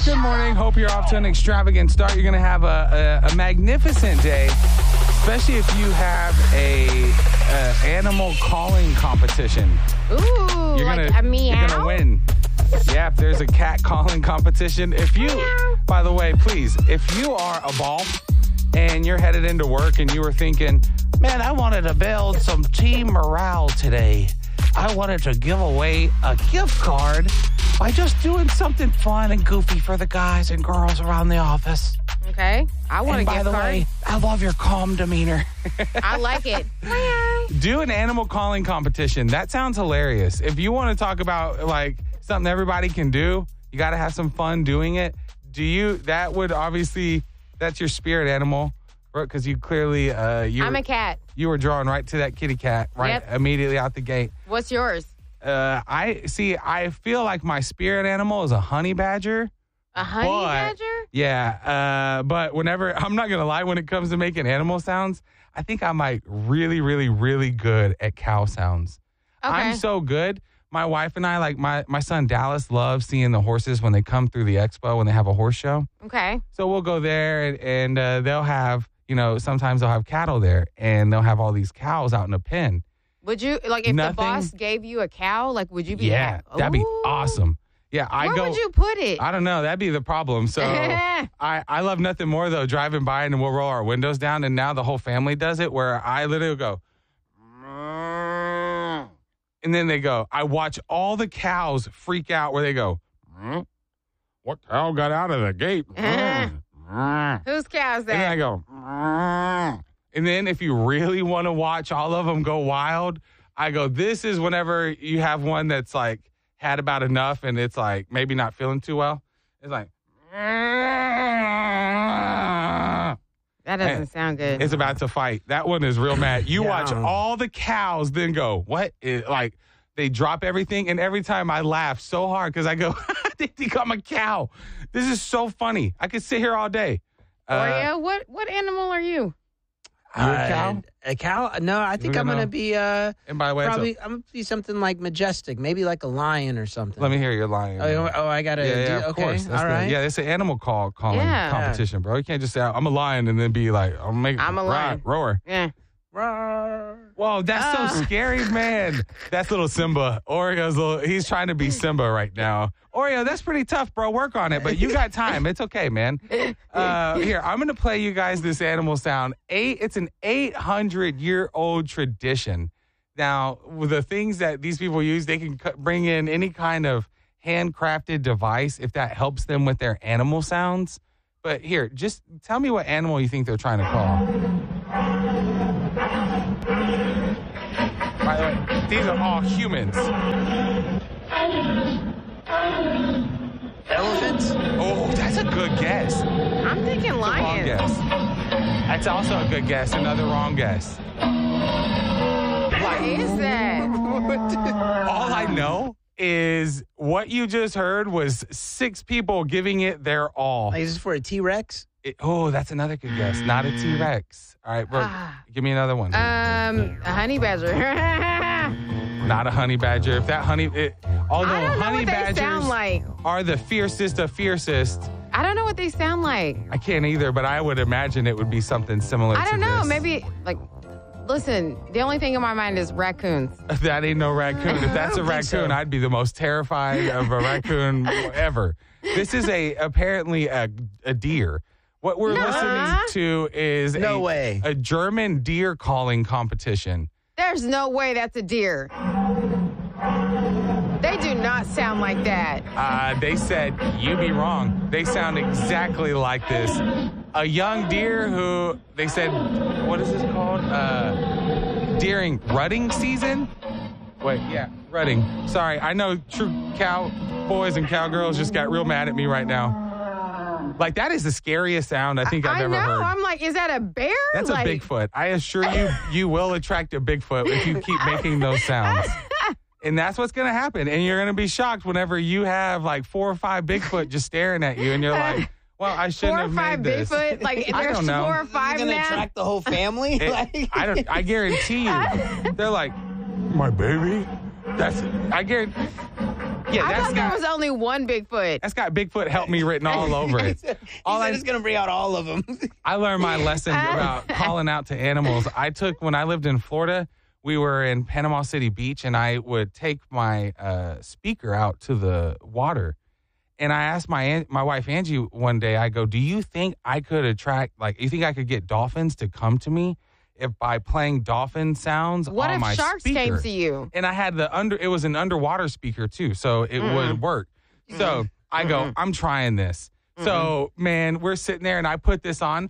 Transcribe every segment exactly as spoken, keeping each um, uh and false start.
Good morning. Hope you're off to an extravagant start. You're going to have a, a, a magnificent day, especially if you have a, a animal calling competition. Ooh, you're like gonna, a meow? You're going to win. Yeah, if there's a cat calling competition. If you, by the way, please, if you are a ball and you're headed into work and you were thinking, man, I wanted to build some team morale today. I wanted to give away a gift card by just doing something fun and goofy for the guys and girls around the office. Okay. I want and a gift by the card. way, I love your calm demeanor. I like it. Do an animal calling competition. That sounds hilarious. If you want to talk about like something everybody can do, you got to have some fun doing it. Do you? That would obviously, that's your spirit animal, because you clearly, uh, you I'm a cat. You were drawn right to that kitty cat, right Yep. immediately out the gate. What's yours? Uh, I see. I feel like my spirit animal is a honey badger. A honey but, badger? Yeah. Uh, but whenever, I'm not gonna lie, when it comes to making animal sounds, I think I'm like really, really, really good at cow sounds. Okay. I'm so good. My wife and I, like my my son Dallas, loves seeing the horses when they come through the expo when they have a horse show. Okay. So we'll go there and, and uh, they'll have, you know, sometimes they'll have cattle there and they'll have all these cows out in a pen. Would you, like, if Nothing. the boss gave you a cow, like, would you be Yeah, happy? that'd be Ooh. awesome. Yeah, I Where go. would you put it? I don't know. That'd be the problem. So I, I love nothing more, though, driving by and we'll roll our windows down. And now the whole family does it where I literally go. And then they go. I watch all the cows freak out where they go. What cow got out of the gate? Whose cow is And then I that? go. And then if you really want to watch all of them go wild, I go, this is whenever you have one that's like had about enough and it's like maybe not feeling too well. It's like. That doesn't sound good. It's about to fight. That one is real mad. You Yeah. watch all the cows then go, what? It, like they drop everything. And every time I laugh so hard because I go, they think I'm a cow. This is so funny. I could sit here all day. Uh, Oreo, what, what animal are you? You're a cow? Uh, a cow? No, I think We're I'm gonna- going to be uh, And by the way, it's a- probably I'm going to be something like majestic, maybe like a lion or something. let me hear your lion. Oh, oh, I got to Yeah, do yeah, of okay. course. That's All the- right. yeah, it's an animal call calling Yeah. competition, bro. You can't just say I'm a lion and then be like, I'm make I'm a right, lion. roar. Yeah. Roar. Whoa, that's Ah. so scary, man. That's little Simba. Oreo's little, he's trying to be Simba right now. Oreo, that's pretty tough, bro. Work on it, but you got time. It's okay, man. Uh, here, I'm going to play you guys this animal sound. Eight, it's an eight hundred year old tradition. Now, with the things that these people use, they can c- bring in any kind of handcrafted device if that helps them with their animal sounds. But here, just tell me what animal you think they're trying to call. By the way, these are all humans. Elephants? Oh, that's a good guess. I'm thinking Wrong lion. guess. That's also a good guess. Another wrong guess. What is that? All I know is what you just heard was six people giving it their all. Like, is this for a T-Rex? It- oh, that's another good guess. Not a T-Rex. All right, bro. Ah. Give me another one. Um, a honey badger. Not a honey badger. If that honey, it, although I don't know honey what they badgers sound like. are the fiercest of fiercest. I don't know what they sound like. I can't either, but I would imagine it would be something similar I to don't know. this. Maybe, like, listen, the only thing in my mind is raccoons. That ain't no raccoon. If that's a don't think raccoon, so. I'd be the most terrified of a raccoon ever. This is a apparently a, a deer. What we're Nuh-uh. listening to is No a, way. a German deer calling competition. There's no way that's a deer. They do not sound like that. Uh, they said, you be wrong. They sound exactly like this. A young deer who, they said, what is this called? Uh, during rutting season? Wait, yeah, rutting. Sorry, I know true cowboys and cowgirls just got real mad at me right now. Like, that is the scariest sound I think I've I ever know. heard. I'm like, is that a bear? That's like, a Bigfoot. I assure you, you will attract a Bigfoot if you keep making those sounds. And that's what's going to happen. And you're going to be shocked whenever you have like four or five Bigfoot just staring at you. And you're like, well, I shouldn't Four or have five made this. Bigfoot? Like, I there's don't know. four or You're five going to now? attract the whole family? It- Like- I don't. I guarantee you, they're like, my baby. That's. I guarantee. Yeah, I that's thought there got, was only one Bigfoot. that's got Bigfoot help me written all over it. He All said I, it's going to bring out all of them. I learned my lesson about calling out to animals. I took, when I lived in Florida, we were in Panama City Beach, and I would take my uh, speaker out to the water. And I asked my aunt, my wife Angie one day, I go, do you think I could attract, like, you think I could get dolphins to come to me if by playing dolphin sounds What on if my sharks speaker? came to you? And I had the under, it was an underwater speaker too, so it Mm-mm. would work. So I go, Mm-mm. I'm trying this. Mm-mm. So, man, we're sitting there, and I put this on.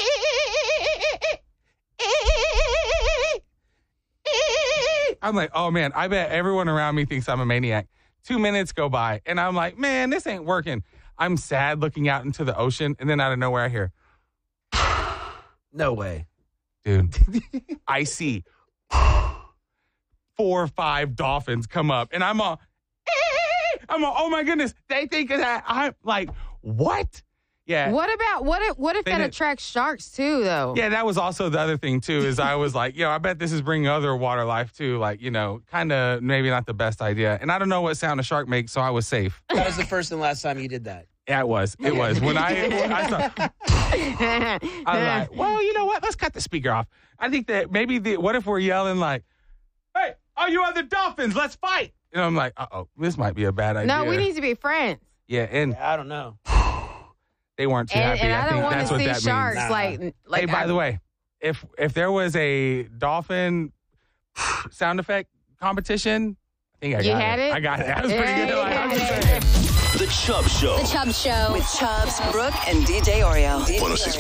I'm like, oh, man, I bet everyone around me thinks I'm a maniac. Two minutes go by, and I'm like, man, this ain't working. I'm sad looking out into the ocean, and then out of nowhere I hear, No way. dude, I see four or five dolphins come up, and I'm all, I'm all, oh, my goodness, they think that I'm like, what? Yeah. What about what if what if They that did- attracts sharks too though? Yeah, that was also the other thing, too, is I was like, yo, I bet this is bringing other water life, too. Like, you know, kind of maybe not the best idea. And I don't know what sound a shark makes, so I was safe. That was the first and last time you did that. Yeah, it was. It was. When I, when I saw, I was like, well, you know what? Let's cut the speaker off. I think that maybe the, what if we're yelling like, hey, all you other dolphins, let's fight. And I'm like, uh-oh, this might be a bad idea. No, we need to be friends. Yeah, and Yeah, I don't know. they weren't too And, happy. and I, I, don't think want that's to what see that sharks means. Nah. like like Hey, by I- the way, if if there was a dolphin sound effect competition, I think I You got had it? I got it. That was pretty Yeah, good. Like, you I'm had just it. saying. The Chubb Show. The Chubb Show. With Chubbs, Brooke, and D J Oreo. one oh six